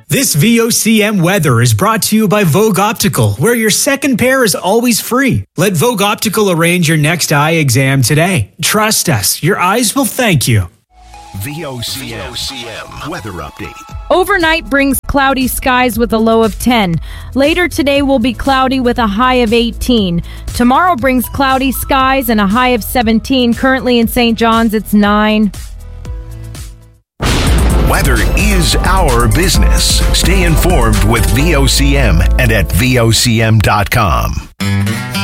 This VOCM weather is brought to you by Vogue Optical, where your second pair is always free. Let Vogue Optical arrange your next eye exam today. Trust us, your eyes will thank you. VOCM weather update. Overnight brings cloudy skies with a low of 10. Later today will be cloudy with a high of 18. Tomorrow brings cloudy skies and a high of 17. Currently in St. John's, it's 9. Weather is our business. Stay informed with VOCM and at VOCM.com.